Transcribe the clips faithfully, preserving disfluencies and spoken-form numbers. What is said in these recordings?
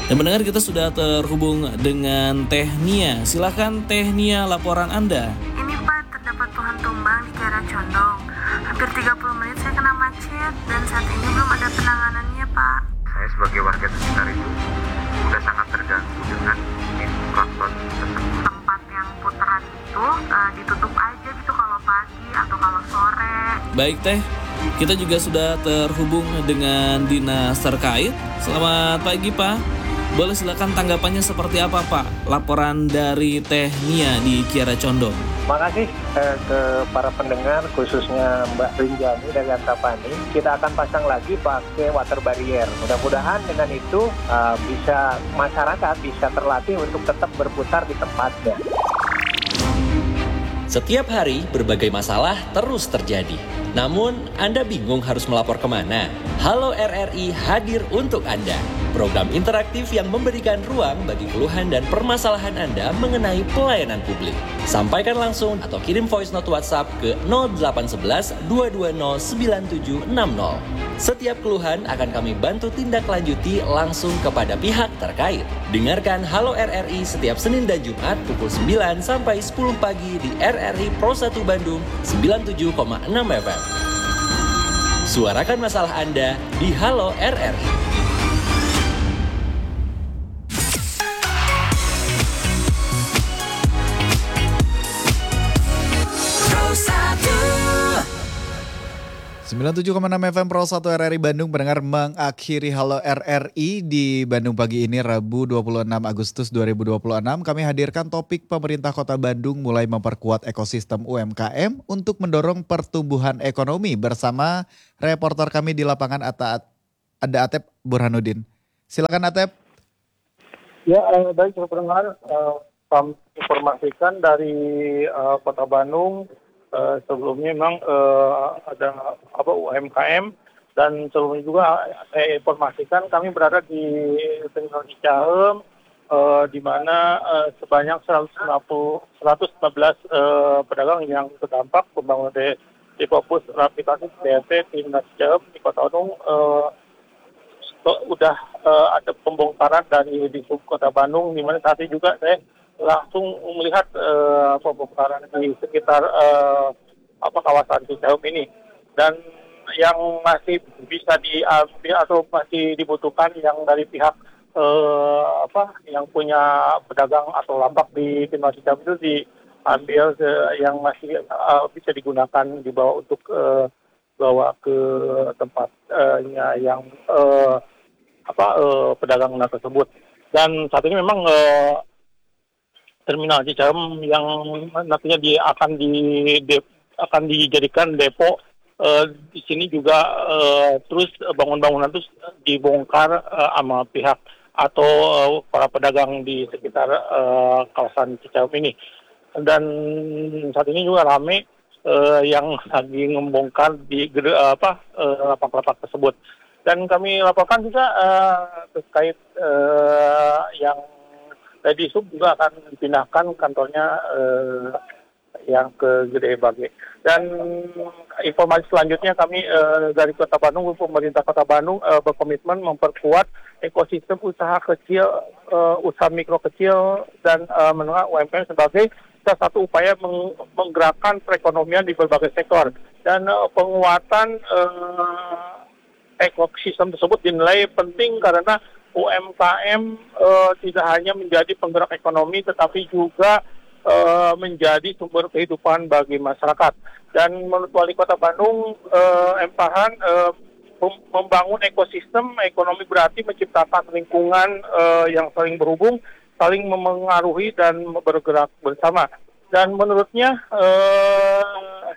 Dan mendengar kita sudah terhubung dengan Teh Nia. Silakan Teh Nia, laporan Anda. Ini Pak, terdapat pohon tumbang di Kiara Condong. Hampir tiga puluh menit saya kena macet dan saat ini belum ada penanganannya Pak. Saya sebagai warga sekitar itu sudah sangat terganggu dengan klakson tersebut. Tempat yang putaran itu uh, ditutup aja gitu kalau pagi atau kalau sore. Baik Teh, kita juga sudah terhubung dengan dinas terkait. Selamat pagi Pak. Boleh silakan tanggapannya seperti apa Pak? Laporan dari Teh Nia di Kiara Condong. Terima kasih eh, ke para pendengar, khususnya Mbak Rinjani dari Antapani. Kita akan pasang lagi pakai water barrier. Mudah-mudahan dengan itu uh, bisa masyarakat bisa terlatih untuk tetap berputar di tempatnya. Setiap hari berbagai masalah terus terjadi. Namun Anda bingung harus melapor kemana? Halo R R I hadir untuk Anda. Program interaktif yang memberikan ruang bagi keluhan dan permasalahan Anda mengenai pelayanan publik. Sampaikan langsung atau kirim voice note WhatsApp ke nol delapan satu satu dua dua nol sembilan tujuh enam nol. Setiap keluhan akan kami bantu tindak lanjuti langsung kepada pihak terkait. Dengarkan Halo R R I setiap Senin dan Jumat pukul sembilan sampai sepuluh pagi di R R I Pro satu Bandung sembilan puluh tujuh koma enam F M. Suarakan masalah Anda di Halo R R I. sembilan puluh tujuh koma enam F M Pro satu R R I Bandung pendengar mengakhiri Halo R R I di Bandung pagi ini Rabu dua puluh enam Agustus dua ribu dua puluh enam. Kami hadirkan topik pemerintah Kota Bandung mulai memperkuat ekosistem U M K M untuk mendorong pertumbuhan ekonomi bersama reporter kami di lapangan Ata, ada Atep Burhanuddin. Silakan Atep. Ya, eh, baik pendengar, eh, kami informasikan dari eh, Kota Bandung. Uh, sebelumnya memang uh, ada apa U M K M dan sebelumnya juga saya informasikan kami berada di Terminal Cicahem uh, di mana uh, sebanyak seratus lima puluh, seratus lima belas uh, pedagang yang terdampak pembangunan di, di fokus aplikasi D N T Terminal Cicahem di Kota Bandung uh, sudah uh, ada pembongkaran dari di Kota Bandung di mana saat ini juga saya langsung melihat uh, pembongkaran di sekitar uh, apa kawasan Cicahem ini dan yang masih bisa diambil atau masih dibutuhkan yang dari pihak uh, apa yang punya pedagang atau lapak di Terminal Cicahem itu diambil uh, yang masih uh, bisa digunakan dibawa untuk uh, bawa ke tempatnya uh, yang uh, apa uh, pedagang tersebut dan saat ini memang uh, Terminal Cicahem yang nantinya dia akan di de, akan dijadikan depo uh, di sini juga uh, terus bangun-bangunan terus dibongkar uh, sama pihak atau uh, para pedagang di sekitar uh, kawasan Cicahem ini dan saat ini juga ramai uh, yang lagi membongkar di uh, apa uh, lapak-lapak tersebut dan kami laporkan juga uh, terkait uh, yang Tadi Sub juga akan dipindahkan kantornya eh, yang ke Gede Bage. Dan informasi selanjutnya kami eh, dari Kota Bandung, pemerintah Kota Bandung eh, berkomitmen memperkuat ekosistem usaha kecil, eh, usaha mikro kecil dan eh, menengah U M K M sebagai salah satu upaya meng- menggerakkan perekonomian di berbagai sektor. Dan eh, penguatan eh, ekosistem tersebut dinilai penting karena U M K M uh, tidak hanya menjadi penggerak ekonomi tetapi juga uh, menjadi sumber kehidupan bagi masyarakat. Dan menurut Wali Kota Bandung, uh, M Pahan, uh, membangun ekosistem ekonomi berarti menciptakan lingkungan uh, yang saling berhubung, saling memengaruhi dan bergerak bersama. Dan menurutnya uh,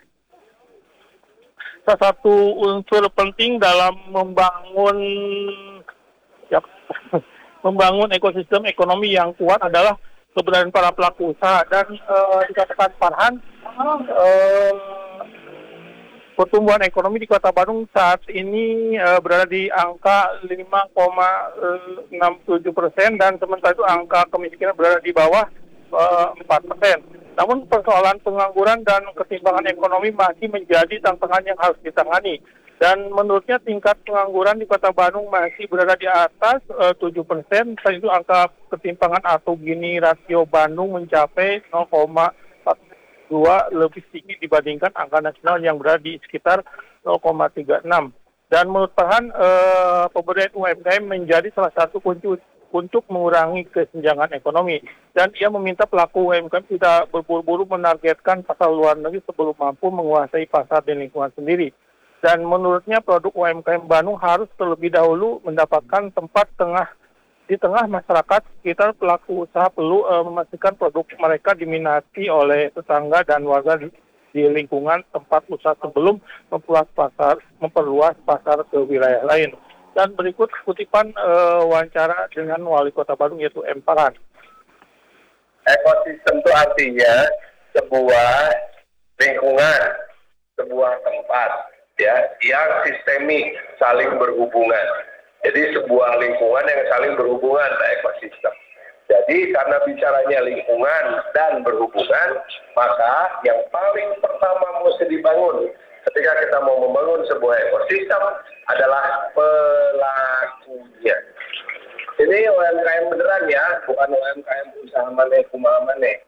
salah satu unsur penting dalam membangun Ya, membangun ekosistem ekonomi yang kuat adalah keberadaan para pelaku usaha dan uh, dikatakan Farhan uh, pertumbuhan ekonomi di Kota Bandung saat ini uh, berada di angka lima koma enam tujuh persen dan sementara itu angka kemiskinan berada di bawah uh, empat persen. Namun persoalan pengangguran dan ketimpangan ekonomi masih menjadi tantangan yang harus ditangani. Dan menurutnya tingkat pengangguran di Kota Bandung masih berada di atas uh, tujuh persen. Selain itu angka ketimpangan atau Gini rasio Bandung mencapai nol koma empat dua lebih tinggi dibandingkan angka nasional yang berada di sekitar nol koma tiga enam. Dan menurut Farhan, uh, pemberdayaan U M K M menjadi salah satu kunci untuk mengurangi kesenjangan ekonomi. Dan ia meminta pelaku U M K M tidak berburu-buru menargetkan pasar luar negeri sebelum mampu menguasai pasar di lingkungan sendiri. Dan menurutnya produk U M K M Bandung harus terlebih dahulu mendapatkan tempat tengah di tengah masyarakat. Sekitar pelaku usaha perlu uh, memastikan produk mereka diminati oleh tetangga dan warga di, di lingkungan tempat usaha sebelum memperluas pasar, memperluas pasar ke wilayah lain. Dan berikut kutipan uh, wawancara dengan Wali Kota Bandung yaitu M. Farhan. Ekosistem itu artinya sebuah lingkungan, sebuah tempat ya yang sistemik saling berhubungan. Jadi sebuah lingkungan yang saling berhubungan, ekosistem. Jadi karena bicaranya lingkungan dan berhubungan, maka yang paling pertama mesti dibangun ketika kita mau membangun sebuah ekosistem adalah pelakunya. Ini U M K M beneran ya, bukan U M K M usaha maneh kumaha maneh.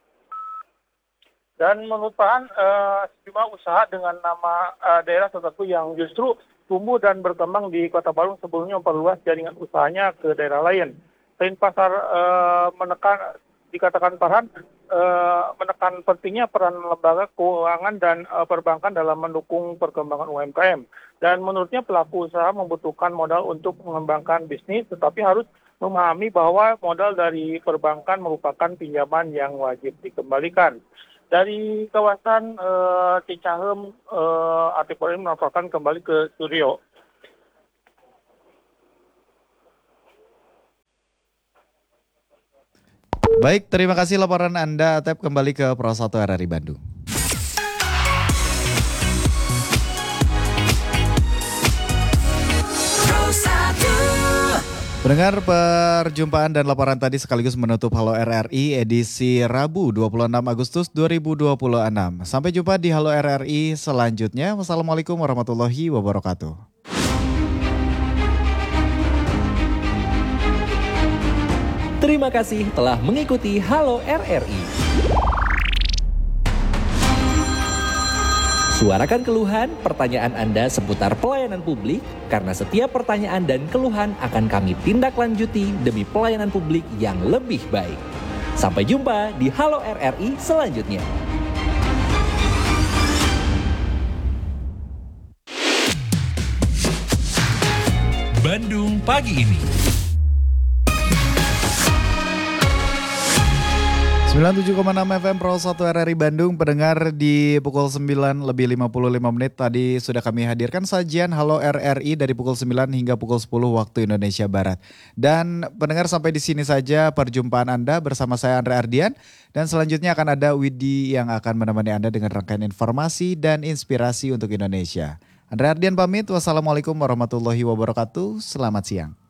Dan menurut Farhan, uh, sejumlah usaha dengan nama uh, daerah tertentu yang justru tumbuh dan berkembang di Kota Bandung sebelumnya memperluas jaringan usahanya ke daerah lain. Selain pasar uh, menekan, dikatakan Farhan, uh, menekan pentingnya peran lembaga keuangan dan uh, perbankan dalam mendukung perkembangan U M K M. Dan menurutnya pelaku usaha membutuhkan modal untuk mengembangkan bisnis, tetapi harus memahami bahwa modal dari perbankan merupakan pinjaman yang wajib dikembalikan. Dari kawasan uh, Cicahem, uh, Atif Ibrahim melaporkan kembali ke studio. Baik, terima kasih laporan Anda, Atep, kembali ke Pro satu R R I Bandung. Pendengar, perjumpaan dan laporan tadi sekaligus menutup Halo R R I edisi Rabu dua puluh enam Agustus dua ribu dua puluh enam. Sampai jumpa di Halo R R I selanjutnya. Wassalamualaikum warahmatullahi wabarakatuh. Terima kasih telah mengikuti Halo R R I. Suarakan keluhan, pertanyaan Anda seputar pelayanan publik, karena setiap pertanyaan dan keluhan akan kami tindak lanjuti demi pelayanan publik yang lebih baik. Sampai jumpa di Halo R R I selanjutnya. Bandung pagi ini. sembilan puluh tujuh koma enam F M Pro satu R R I Bandung, pendengar di pukul sembilan lebih lima puluh lima menit tadi sudah kami hadirkan sajian Halo R R I dari pukul sembilan hingga pukul sepuluh waktu Indonesia Barat. Dan pendengar, sampai di sini saja perjumpaan Anda bersama saya Andre Ardian, dan selanjutnya akan ada Widi yang akan menemani Anda dengan rangkaian informasi dan inspirasi untuk Indonesia. Andre Ardian pamit, wassalamualaikum warahmatullahi wabarakatuh, selamat siang.